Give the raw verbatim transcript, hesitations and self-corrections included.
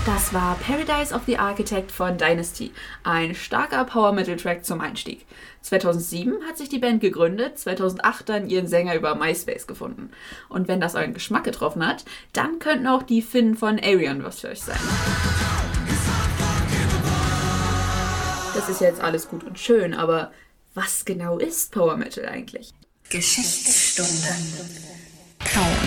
Das war Paradise of the Architect von Dynasty, ein starker Power-Metal-Track zum Einstieg. zweitausendsieben hat sich die Band gegründet, zweitausendacht dann ihren Sänger über MySpace gefunden. Und wenn das euren Geschmack getroffen hat, dann könnten auch die Finnen von Ayreon was für euch sein. Das ist jetzt alles gut und schön, aber was genau ist Power Metal eigentlich? Geschichtsstunde. Power